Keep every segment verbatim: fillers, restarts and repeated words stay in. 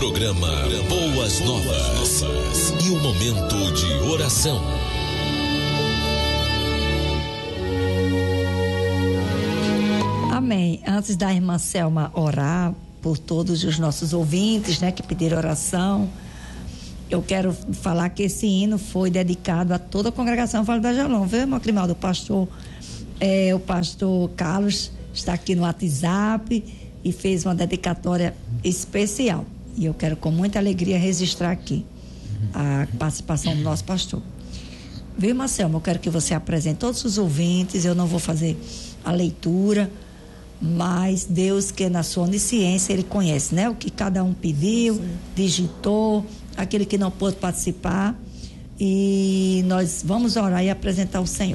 Programa Boas Novas. E o momento de oração. Amém. Antes da irmã Selma orar por todos os nossos ouvintes, né, que pediram oração, eu quero falar que esse hino foi dedicado a toda a congregação Vale do Ajalon, viu, irmão Climaldo? O pastor, é, o pastor Carlos está aqui no WhatsApp e fez uma dedicatória especial. E eu quero com muita alegria registrar aqui a participação do nosso pastor. Viu, Marcelo? Eu quero que você apresente todos os ouvintes, eu não vou fazer a leitura, mas Deus, que na sua onisciência, Ele conhece, né? O que cada um pediu, sim, digitou, aquele que não pôde participar, e nós vamos orar e apresentar o Senhor.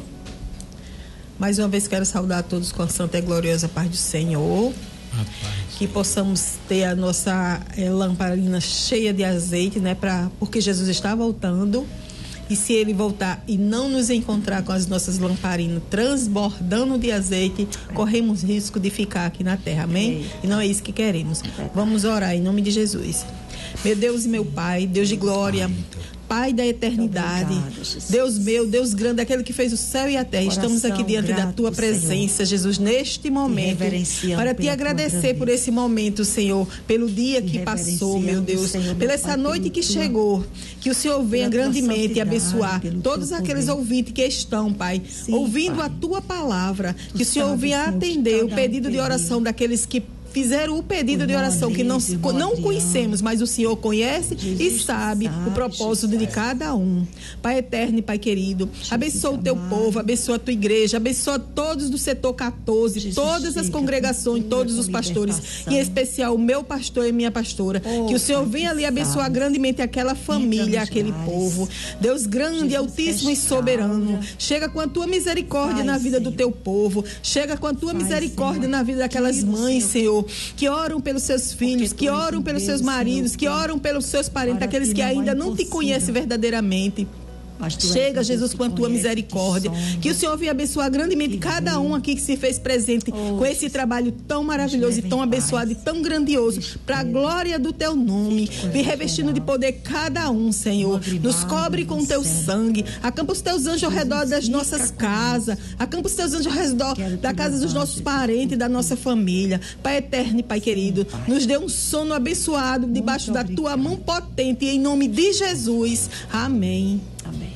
Mais uma vez quero saudar a todos com a santa e gloriosa paz do Senhor. Rapaz. Que possamos ter a nossa é, lamparina cheia de azeite, né? Pra, porque Jesus está voltando. E se Ele voltar e não nos encontrar com as nossas lamparinas transbordando de azeite, é. corremos risco de ficar aqui na terra, amém? É. E não é isso que queremos. É. Vamos orar em nome de Jesus. Meu Deus e meu Pai, Deus de glória, Pai da eternidade, obrigado, Deus meu, Deus grande, aquele que fez o céu e a terra. Coração, estamos aqui diante da Tua presença, Senhor. Jesus, neste momento, para Te agradecer por esse momento, Senhor, pelo dia que passou, meu Deus, Senhor, pela essa noite que chegou, que o Senhor venha grandemente abençoar todos aqueles ouvintes que estão, Pai, Sim, ouvindo Pai. a Tua palavra, que o Senhor venha atender o pedido de oração daqueles que fizeram o pedido de oração que não, não conhecemos, mas o Senhor conhece e sabe o propósito de cada um. Pai eterno e Pai querido, abençoa o Teu povo, abençoa a Tua igreja, abençoa todos do setor quatorze, todas as congregações, todos os pastores, em especial o meu pastor e minha pastora, que o Senhor venha ali abençoar grandemente aquela família, aquele povo. Deus grande, altíssimo e soberano, chega com a Tua misericórdia na vida do Teu povo, chega com a Tua misericórdia na vida daquelas mães, Senhor, que oram pelos seus filhos, que oram pelos seus maridos, que oram pelos seus parentes, aqueles que ainda não Te conhecem verdadeiramente. Chega, Jesus, com a Tua misericórdia, que o Senhor venha abençoar grandemente cada um aqui que se fez presente com esse trabalho tão maravilhoso e tão abençoado e tão grandioso, para a glória do Teu nome. Vem revestindo de poder cada um, Senhor. Nos cobre com o Teu sangue, acampa os Teus anjos ao redor das nossas casas, acampa os Teus anjos ao redor da casa dos nossos parentes, da nossa família. Pai eterno e Pai querido, nos dê um sono abençoado debaixo da Tua mão potente, em nome de Jesus. Amém. Amém.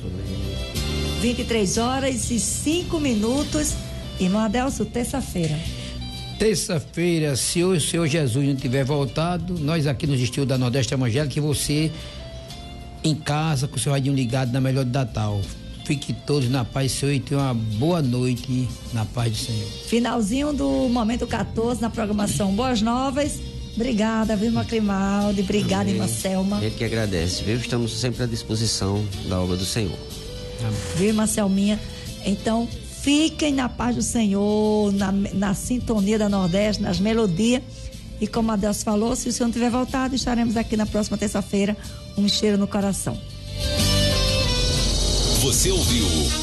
vinte e três horas e cinco minutos. Irmão Adelso, terça-feira. Terça-feira, se o Senhor Jesus não tiver voltado, nós aqui nos estilos da Nordeste Evangélica, que você em casa, com o seu radinho ligado na melhor do Natal. Fique todos na paz do Senhor e tenham uma boa noite na paz do Senhor. Finalzinho do Momento quatorze na programação Boas Novas. Obrigada, viu, irmã Climaldi? Obrigada, irmã Selma. A gente que agradece, viu? Estamos sempre à disposição da obra do Senhor. Amém. Viu, irmã Selminha? Então, fiquem na paz do Senhor, na, na sintonia da Nordeste, nas melodias. E como a Deus falou, se o Senhor não tiver voltado, estaremos aqui na próxima terça-feira. Um cheiro no coração. Você ouviu